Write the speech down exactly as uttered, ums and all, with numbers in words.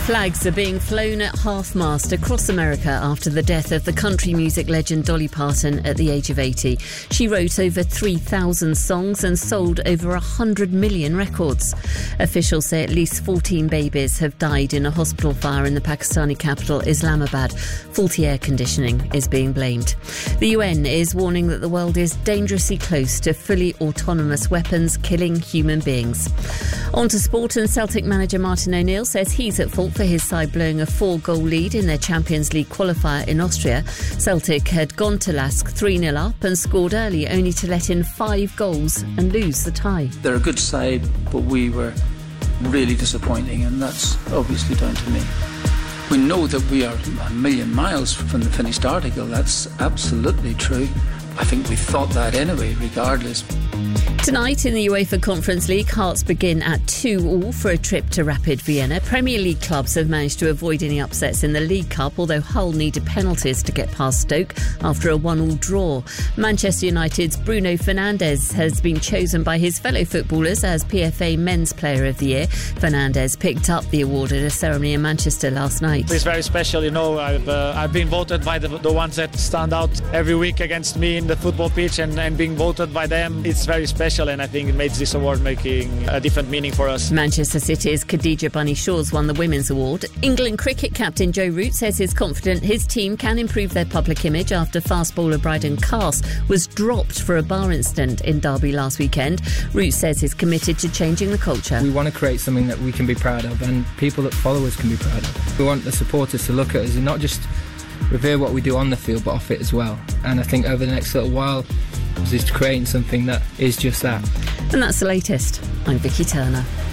Flags are being flown at half-mast across America after the death of the country music legend Dolly Parton at the age of eighty. She wrote over three thousand songs and sold over one hundred million records. Officials say at least fourteen babies have died in a hospital fire in the Pakistani capital, Islamabad. Faulty air conditioning is being blamed. The U N is warning that the world is dangerously close to fully autonomous weapons killing human beings. On to sport, and Celtic manager Martin O'Neill says he's at fault for his side blowing a four-goal lead in their Champions League qualifier in Austria. Celtic had gone to Lask three nil up and scored early, only to let in five goals and lose the tie. They're a good side, but we were really disappointing, and that's obviously down to me. We know that we are a million miles from the finished article. That's absolutely true. I think we thought that anyway, regardless. Tonight in the UEFA Conference League, Hearts begin at two all for a trip to Rapid Vienna. Premier League clubs have managed to avoid any upsets in the League Cup, although Hull needed penalties to get past Stoke after a one all draw. Manchester United's Bruno Fernandes has been chosen by his fellow footballers as P F A Men's Player of the Year. Fernandes picked up the award at a ceremony in Manchester last night. It's very special, you know. I've, uh, I've been voted by the, the ones that stand out every week against me in the football pitch, and, and being voted by them, it's very special. And I think it makes this award making a different meaning for us. Manchester City's Khadija Bunny Shaw's won the Women's Award. England cricket captain Joe Root says he's confident his team can improve their public image after fast bowler Bryden Carse was dropped for a bar incident in Derby last weekend. Root says he's committed to changing the culture. We want to create something that we can be proud of and people that follow us can be proud of. We want the supporters to look at us and not just revere what we do on the field but off it as well. And I think over the next little while is creating something that is just that. And that's the latest. I'm Vicky Turner.